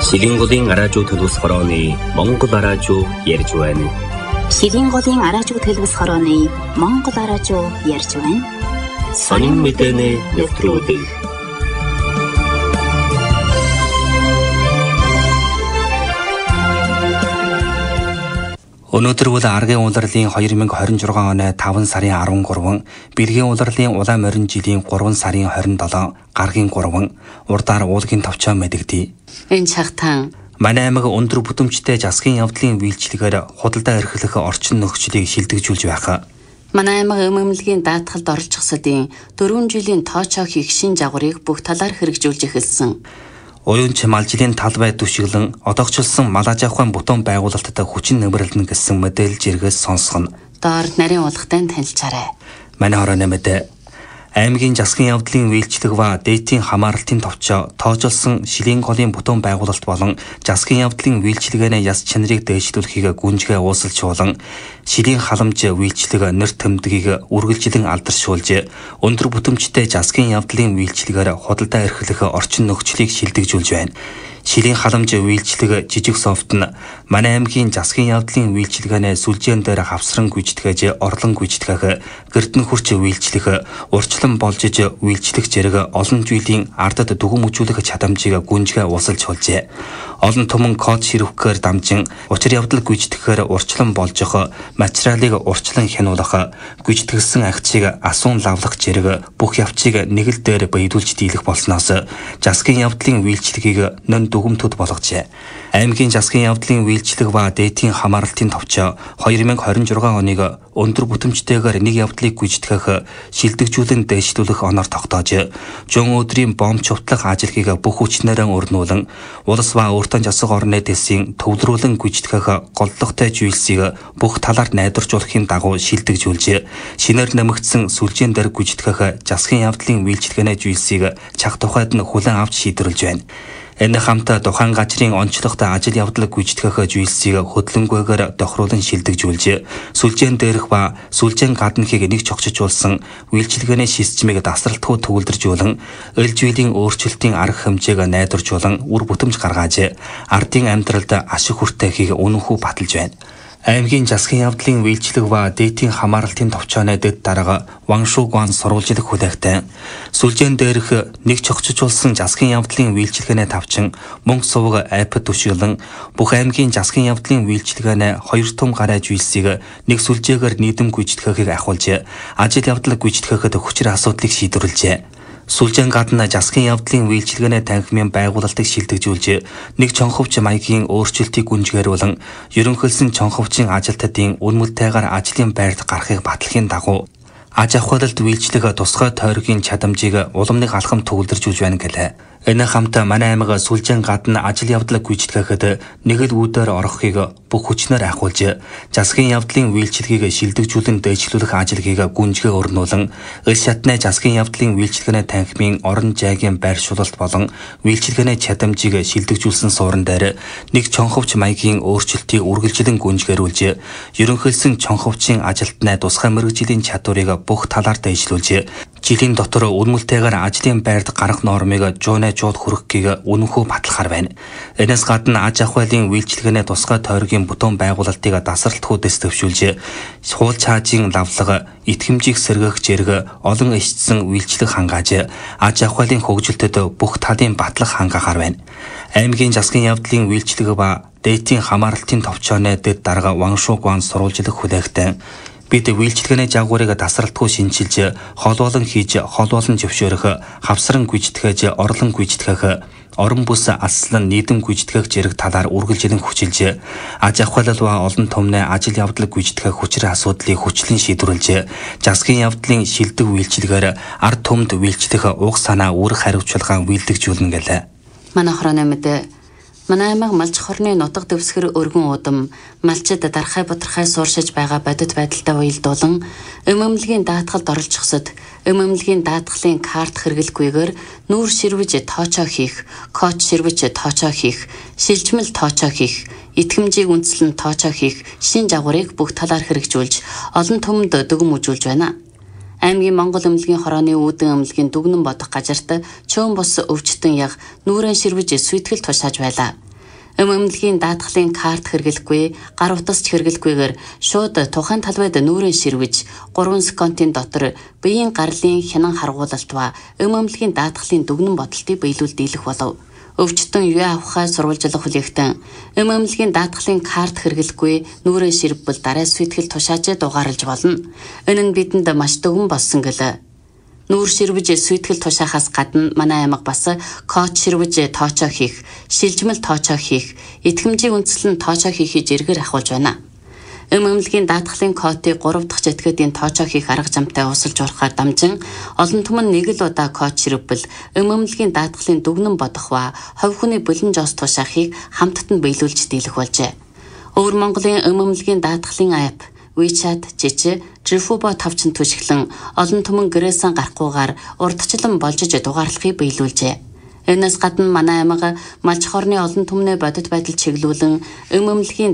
Шилинголын араажуу төлөвс хорооны Монгол араажуу ярьж байна. Шилинголын араажуу төлөвс хорооны Монгол араажуу ярьж байна. Сонин мэдээний нэвтрүүлэг. Өнөөдөр бол аргын улирлын 2026 оны 5 сарын 13, бэлгийн улирлын улаан морин жилийн 3 сарын 27, гаргийн 3, урдаар уулгийн товчоо мэдэгдэв. Энэ цагтаан манай аймаг өндөр бүтэмжтэй засгийн явдлын үйлчлэгээр худалдаа эрхлэх орчин нөхцөлийг шилдэгжүүлж байх. манай аймаг эмэмлэгийн даатгалд оролцохсодын 4 жилийн тоочоо хийх шин жагварыг бүх талаар хэрэгжүүлж эхэлсэн. Уянч малжилийн талбай түшиглэн одоогчлсон малаж авахын бутуун байгуулалтад хүчин нэмэрлэн гэсэн мэдээлэл жиргээс сонсгоно. Доор нарийн уулгатай танилцаарай. Манай хорооны мэдээ. Аймгийн засгийн явдлын үйлчлэг ба дээдийн хамааралтын товчоо тоожолсон Шилинголын бутуун байгуулалт болон засгийн явдлын үйлчлэгээний яс чанарыг дээшлүүлэхийг гүнжгээ уусалжуулан Шилийн халамж үйлчлэг нэр тэмдгийг үргэлжлэн алдаршуулж өндөр бүтэмжтэй засгийн явдлын үйлчлэгээр худалдаа эрхлэх орчин нөхцөлийг шилдэгжүүлж байна. Шилийн халамж үйлчлэг жижиг софт нь манай аймгийн засгийн явдлын үйлчлэгээний сүлжээн дээр хавсран гүйцэтгэж орлон гүйцэтгэх, гэрдэн хурц үйлчлэх, урчлан болж үйлчлэх зэрэг олон жилийн ардад дүгэн мүжүүлэх чадамжийг гүнжгээ уусалж холжээ. Олон түмэн код ширвэхээр дамжин учир явдал гүйцэтгэхээр урчлан болжох, материалыг урчлан хянуулах, гүйцэтгсэн агчийг асуун лавлах зэрэг бүх явцыг нэг л дээр баядуулж дийлэх болсноос засгийн явдлын үйлчлэгийг нэн дүгэмтүүд болгожээ. Аймгийн засгийн явдлын үйлчлэг ба дээдийн хамааралтын товчоо 2026 оныг өндөр бүтэмжтэйгээр нэг явдлыг гүйцэтгэх, шилдэгжүүлэн дээшлүүлэх оноор тогтоож, жон өдрийн бомб чувтлах ажилхийг бүх хүчнээрээ өрнүүлэн, улс ба өөртөө засаг орны дэсийн төвлөрүүлэн гүйцэтгэх голлогтой зүйлсийг бүх талаар найдваржуулахын дагуу шилдэгжүүлж, шинээр нэмэгдсэн сүлжээн дээр гүйцэтгэх засгийн явдлын үйлчлэгээний зүйлсийг чах тухайд нь хүлээн авч шийдвэрлэж байна. Энэ хамтаа тухайн газрын онцлогтой ажил явдал гүйцэтгэх зүйлсийг хөдөлгөөнгээр тохируулан шилдэгжүүлж, сүлжээн дээрх ба сүлжээн гаднахыг нэг чогцолжуулсан үйлчлэгээний системийг тасралтгүй төвлөржүүлэн, өлж үеийн өөрчлөлтийн арга хэмжээг найдваржуулан үр бүтэмж гаргааж, ардын амьдралд ашиг хүртэхийг үнэнхүү баталж байна. Аймгийн засгийн явдлын үйлчлэг ба дээдийн хамааралтын товчооны дэд дарга Ваншугуан сурвалжлах хүлээгтэй сүлжээн дээрх нэг чогцолжуулсан засгийн явдлын үйлчлэгээний тавчин мөнгө сувг айпад түшиглэн бүх аймгийн засгийн явдлын үйлчлэгээний 2 том гараа зүйлсийг нэг сүлжээгээр нийтэм гүйцэтгэхийг ахуулж, ажил явдал гүйцэтгэхэд хүчээр асуудлыг шийдвэрлэжээ. Сүлжээн гадна засгийн явдлын үйлчлэгээний танхимын байгуулалтыг шилдэгжүүлж, нэг чонховч маягийн өөрчлөлтийг гүнжгээрүүлэн, ерөнхийлсөн чонховчийн ажилтнуудын үнэмэлтэйгээр ажлын байрт гарахыг батлахын дагуу аж ахуйлалд үйлчлэх тусгай тойргийн чадамжийг уламжлах алхам төвлөржүүлж байна гэлээ. Энэ хамтаа манай аймаг сүлжээн гадна ажил явдал гүйцэтгэхэд нэг л үүдээр орохыг бүх хүчнээр ахуулж, засгийн явдлын үйлчлэгийг шилдэгжүүлэн дээшлүүлэх ажилхийг гүнжгээ өрнүүлэн, эл шатны засгийн явдлын үйлчлэгээний танхимын орон жайгийн байршуулалт болон үйлчлэгээний чадамжийг шилдэгжүүлсэн суурин дээр нэг чонховч маягийн өөрчлөлтийг үргэлжлэн гүнжгээрүүлж, ерөнхийлсөн чонховчийн ажилтнаа тусгай мэргэжлийн чадварыг бүх талаар дээшлүүлж, жилийн дотор үнэмэлтэйгээр ажлын байрт гарах нормыг жууд хүргэхийг үнэнхүү батлахаар байна. Энэс гадна аж ахуйлын үйлчлэгээний тусгай тойргийн бутуун байгуулалтыг тасралтгүй дэс төвшүүлж, хуул цаажийн лавлага, итгэмжийг сэргээх зэрэг олон ишцсэн үйлчлэг хангааж, аж ахуйлын хөгжилтөд бүх талын батлах хангахаар байна. Аймгийн засгийн явдлын үйлчлэг ба дээдийн хамааралтын товчооны дэд дарга Ваншугуан сурвалжлах хүлээгтэй бид үйлчлэгээний жагварыг тасралтгүй шинжилж, холбоолон хийж, холбоолон зөвшөөрөх, хавсран гүйцэтгэж, орлон гүйцэтгэх, орон бүс алслан нийтэм гүйцэтгэх зэрэг талаар үргэлжлэн хүчилж, аж ахуйлал ба олон түмний ажил явдал гүйцэтгэх хүчрэх асуудлыг хүчлэн шийдвэрлэж, засгийн явдлын шилдэг үйлчлэгээр ард түмэнд үйлчлэх уг санаа үүрэг хариуцлагаа үйлдэгжүүлнэ гэлээ. Манай хорооны мэдээ. Манай аймаг малч хорны нутаг дэвсгэр өргөн удам малчид дарахай бутархай сууршиж байгаа бодит байдалтай уялдуулан эмэмлэгийн даатгалд оролцохсод эмэмлэгийн даатгалын карт хэрэглэхгүйгээр нүүр ширвэж тоочоо хийх, код ширвэж тоочоо хийх, шилжмэл тоочоо хийх, итгэмжийг үндэслэн тоочоо хийх шин жагварыг бүх талаар хэрэгжүүлж олон түмэнд дүгэн мүжүүлж байна. Аймгийн Монгол эмнэлгийн хорооны үүдэн эмнэлгийн дүгнэн бодох газарт чөөн бус өвчтөн яг нүүрэн ширвэж сүйтгэл тушааж байлаа. Эмэмлэгийн даатгалын карт хэрэглэхгүй, гар утасч хэрэглэхгүйгээр шууд тухайн талбайд нүүрэн ширвэж 3 секундын дотор биеийн гарлын хянан харгуулалт ба эмэмлэгийн даатгалын дүгнэн бодолтыг биелүүл дийлэх болов. Өвчтөн юу авахаа сурвалжлах хүлээгтэн эмэмлэгийн даатгалын карт хэрэглэхгүй нүүрэн ширвбэл дараа сүйтгэл тушаажээ дугаарлаж болно. Энэ нь бидэнд маш дүгэн болсон гэлээ. Нүүр ширвэж сүйтгэл тушаахаас гадна манай аймаг бас код ширвэж тоочоо хийх, шилжмэл тоочоо хийх, итгэмжийн үндэслэн тоочоо хийхийг эргээр ахуулж байна. Эмэмлэгийн даатгалын кодыг 3 дахь жетгэдийн тоочоо хийх арга замтай усалж урахаар дамжин олон түмэн нэг л удаа код ширвбэл эмэмлэгийн даатгалын дүгнэн бодох ба хувь хүний бэлэн жос тушаахыг хамтд нь биелүүлж дийлэх болжээ. Өвөр Монголын эмэмлэгийн даатгалын апп WeChat, Жижиг, Жифуба тавчин түшиглэн олон түмэн гэрээсэн гарахгүйгээр урдчлан болжиж дугаарлахыг биелүүлжээ. Энэс гадна манай аймаг малч хорны олон түмнээ бодит байдал чиглүүлэн эмэмлэгийн